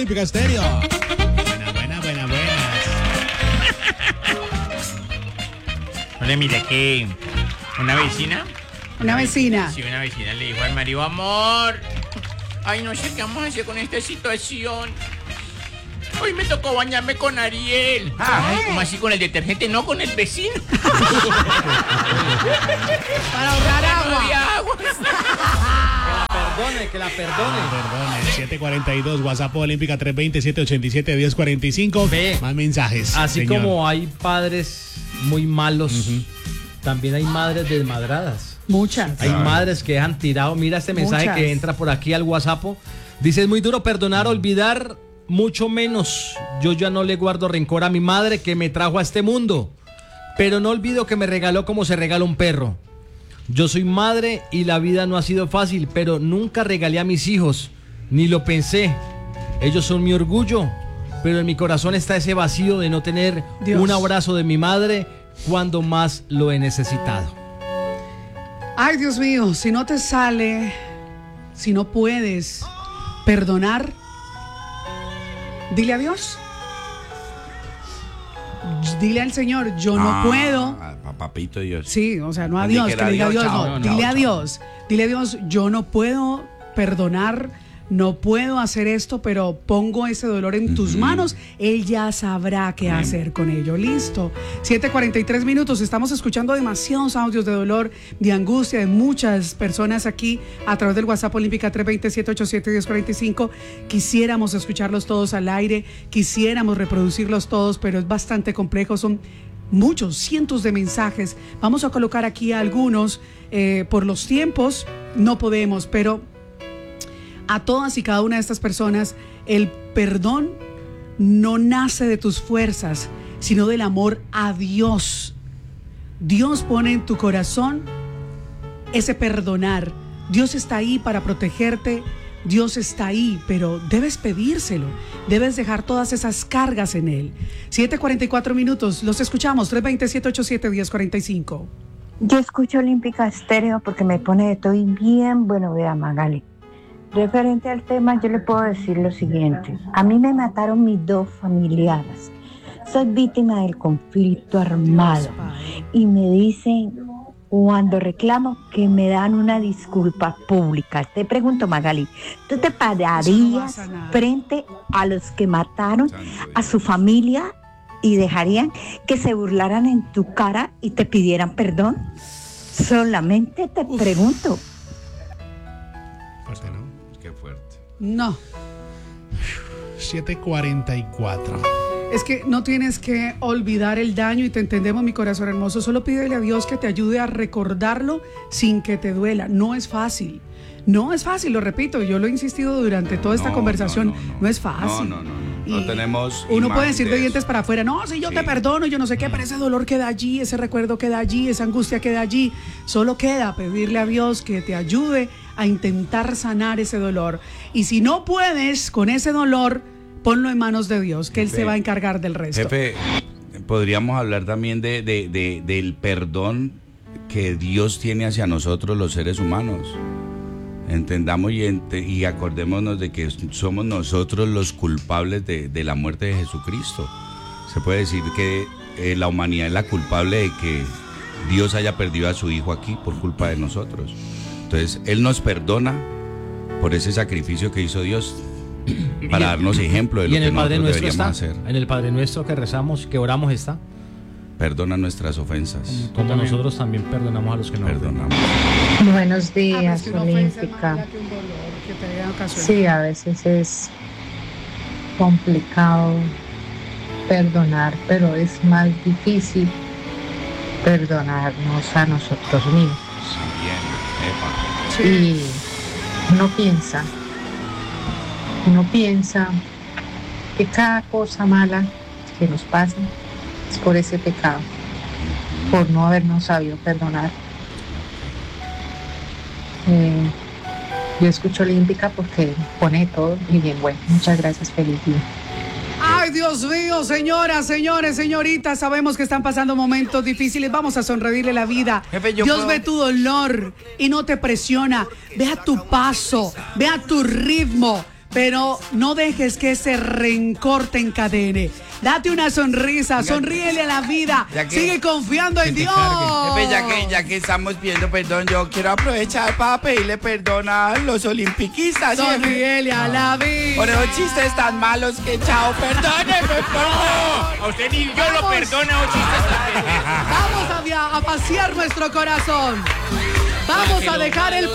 Olímpica Estéreo. Buenas. Hola, mira que una vecina. Una vecina. Sí, una vecina le dijo al marido, amor, ay, no sé qué vamos a hacer con esta situación. Hoy me tocó bañarme con Ariel. Ay, ¿cómo así con el detergente? No, con el vecino. Para ahorrar agua. Había agua. Que la perdone. Perdone. 742, WhatsApp Olímpica 320-787-1045. Ve. Más mensajes. Así señor. como hay padres muy malos, también hay madres desmadradas. Muchas. Hay madres que dejan tirado. Mira este mensaje Muchas. que entra por aquí al WhatsApp. Dice, es muy duro perdonar, olvidar, mucho menos. Yo ya no le guardo rencor a mi madre que me trajo a este mundo. Pero no olvido que me regaló como se regala un perro. Yo soy madre y la vida no ha sido fácil, pero nunca regalé a mis hijos, ni lo pensé. Ellos son mi orgullo, pero en mi corazón está ese vacío de no tener Dios. un abrazo de mi madre cuando más lo he necesitado. Ay, Dios mío, si no te sale, si no puedes perdonar, dile adiós. Dile al Señor, yo no puedo. Papito Dios. Sí, o sea, no Entendí adiós, que diga adiós, chao, no. chao, Dile chao. adiós. Dile adiós, yo no puedo perdonar, no puedo hacer esto, pero pongo ese dolor en tus manos. Él ya sabrá qué hacer con ello. Listo. 7:43 minutos. Estamos escuchando demasiados audios de dolor, de angustia de muchas personas aquí a través del WhatsApp Olímpica 320-787-1045. Quisiéramos escucharlos todos al aire, quisiéramos reproducirlos todos, pero es bastante complejo. Son muchos, cientos de mensajes. Vamos a colocar aquí algunos. Por los tiempos no podemos, pero a todas y cada una de estas personas, el perdón no nace de tus fuerzas, sino del amor a Dios. Dios pone en tu corazón ese perdonar. Dios está ahí para protegerte. Dios está ahí, pero debes pedírselo. Debes dejar todas esas cargas en Él. 7:44 minutos. Los escuchamos. 320-787-1045. Yo escucho Olímpica Estéreo porque me pone de todo y bien bueno, vea Magali. Referente al tema, yo le puedo decir lo siguiente. A mí me mataron mis dos familiares. Soy víctima del conflicto armado. Y me dicen, cuando reclamo, que me dan una disculpa pública. Te pregunto, Magali, ¿tú te pararías frente a los que mataron a su familia y dejarían que se burlaran en tu cara y te pidieran perdón? Solamente te pregunto. Fuerte, ¿no? Qué fuerte. No. 7:44. Es que no tienes que olvidar el daño y te entendemos, mi corazón hermoso. Solo pídele a Dios que te ayude a recordarlo sin que te duela. No es fácil. No es fácil, lo repito. Yo lo he insistido durante toda esta conversación. No es fácil. No Y tenemos uno imagen puede decir de eso. dientes para afuera, no, si yo te perdono, yo no sé qué, pero ese dolor queda allí, ese recuerdo queda allí, esa angustia queda allí. Solo queda pedirle a Dios que te ayude a intentar sanar ese dolor. Y si no puedes con ese dolor, ponlo en manos de Dios, que Él se va a encargar del resto. Jefe, podríamos hablar también del perdón que Dios tiene hacia nosotros los seres humanos. Entendamos y acordémonos de que somos nosotros los culpables de la muerte de Jesucristo. Se puede decir que la humanidad es la culpable de que Dios haya perdido a su Hijo aquí por culpa de nosotros. Entonces, Él nos perdona por ese sacrificio que hizo Dios para darnos ejemplo de lo que nosotros deberíamos hacer. En el Padre Nuestro que rezamos, que oramos está. Perdona nuestras ofensas. Como nosotros también perdonamos a los que nos Perdonamos. Buenos días, pero es que una ofensa es más Olímpica. mala que un dolor que te haya ocasionado. Sí, a veces es complicado perdonar, pero es más difícil perdonarnos a nosotros mismos. También, Y uno piensa que cada cosa mala que nos pasa es por ese pecado, por no habernos sabido perdonar. Yo escucho Olímpica porque pone todo y bien bueno. Muchas gracias, feliz día. Ay, Dios mío, señoras, señores, señoritas, sabemos que están pasando momentos difíciles. Vamos a sonreírle la vida. Jefe, yo Dios puedo- ve tu dolor y no te presiona. Ve a tu paso, ve a tu ritmo. pero no dejes que ese rencor te encadene. Date una sonrisa, sonríele a la vida, Ya que- sigue confiando en Dios. Ya que estamos pidiendo perdón, yo quiero aprovechar para pedirle perdón a los olimpiquistas. Sonríele a la vida. Por esos chistes tan malos que chao, perdónenme, por favor. A usted ni yo lo Vamos. perdono, chistes. Vamos a pasear nuestro corazón. Vamos a dejar el